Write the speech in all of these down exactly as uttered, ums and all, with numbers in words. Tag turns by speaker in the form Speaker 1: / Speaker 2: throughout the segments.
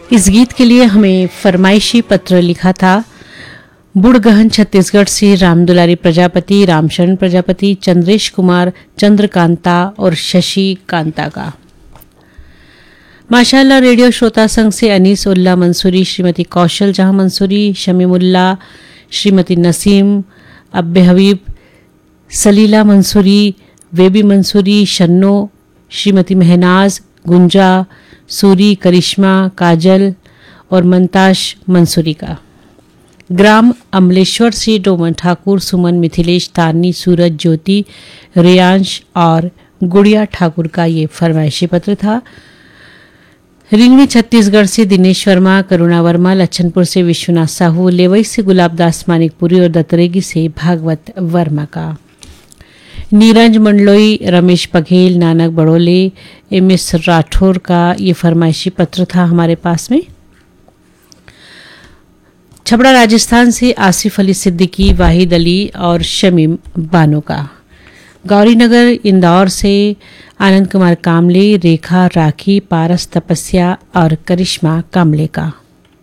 Speaker 1: इस गीत के लिए हमें फरमाइशी पत्र लिखा था बुढ़गहन छत्तीसगढ़ से रामदुलारी प्रजापति, रामशरण प्रजापति, चंद्रेश कुमार, चंद्रकांता और शशि कांता का। माशाअल्लाह रेडियो श्रोता संघ से अनीस उल्ला मंसूरी, श्रीमती कौशल जहां मंसूरी, शमीमुल्ला, श्रीमती नसीम, अब्बे हबीब, सलीला मंसूरी, बेबी मंसूरी, शन्नो, श्रीमती महनाज, गुंजा, सूरी, करिश्मा, काजल और मंताश मंसूरी का। ग्राम अमलेश्वर से डोमन ठाकुर, सुमन, मिथिलेश, तारनी, सूरज, ज्योति, रियांश और गुड़िया ठाकुर का ये फरमाइशी पत्र था। रिंगनी छत्तीसगढ़ से दिनेश वर्मा, करुणा वर्मा, लच्छनपुर से विश्वनाथ साहू, लेवई से गुलाबदास मानिकपुरी और दतरेगी से भागवत वर्मा का। नीरज मंडलोई, रमेश बघेल, नानक बड़ोले, एम एस राठौर का ये फरमाइशी पत्र था हमारे पास में। छपड़ा राजस्थान से आसिफ अली सिद्दीकी, वाहिद अली और शमीम बानो का। गौरीनगर इंदौर से आनंद कुमार कामले, रेखा, राखी, पारस, तपस्या और करिश्मा कामले का।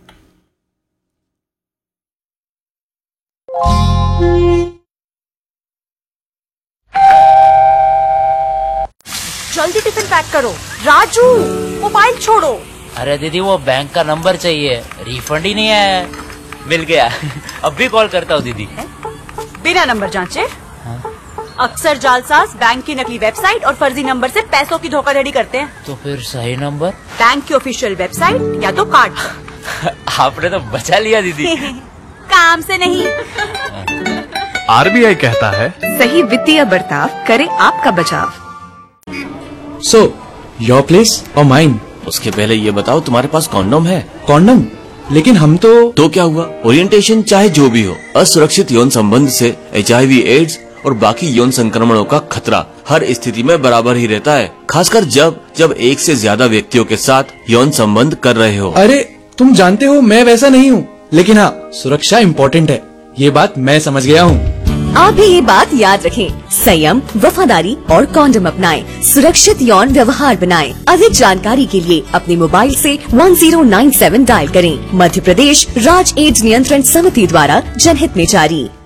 Speaker 2: जल्दी टिफिन पैक करो। राजू, मोबाइल छोड़ो।
Speaker 3: अरे दीदी वो बैंक का नंबर चाहिए, रिफंड ही नहीं आया। मिल गया। अब भी कॉल करता हूँ दीदी।
Speaker 2: बिना नंबर जांचे?
Speaker 3: हाँ?
Speaker 2: अक्सर जालसाज बैंक की नकली वेबसाइट और फर्जी नंबर से पैसों की धोखाधड़ी करते हैं।
Speaker 3: तो फिर सही नंबर?
Speaker 2: बैंक की ऑफिशियल वेबसाइट या तो कार्ड।
Speaker 3: आपने तो बचा लिया दीदी।
Speaker 2: काम से नहीं।
Speaker 4: आरबीआई कहता है
Speaker 5: सही वित्तीय बर्ताव करे आपका बचाव।
Speaker 6: सो योर प्लेस और माइन?
Speaker 7: उसके पहले ये बताओ तुम्हारे पास कॉन्डोम है?
Speaker 6: कॉन्डोम? लेकिन हम तो
Speaker 7: तो क्या हुआ, ओरिएंटेशन चाहे जो भी हो, असुरक्षित यौन संबंध से एचआईवी, एड्स और बाकी यौन संक्रमणों का खतरा हर स्थिति में बराबर ही रहता है, खासकर जब जब एक से ज्यादा व्यक्तियों के साथ यौन संबंध कर रहे हो।
Speaker 6: अरे तुम जानते हो मैं वैसा नहीं हूँ, लेकिन हाँ सुरक्षा इम्पोर्टेंट है, ये बात मैं समझ गया हूँ।
Speaker 5: आप भी ये बात याद रखें, संयम, वफादारी और कॉन्डम अपनाएं, सुरक्षित यौन व्यवहार बनाएं। अधिक जानकारी के लिए अपने मोबाइल से one zero nine seven dial करें। मध्य प्रदेश राज्य एड्स नियंत्रण समिति द्वारा जनहित में जारी।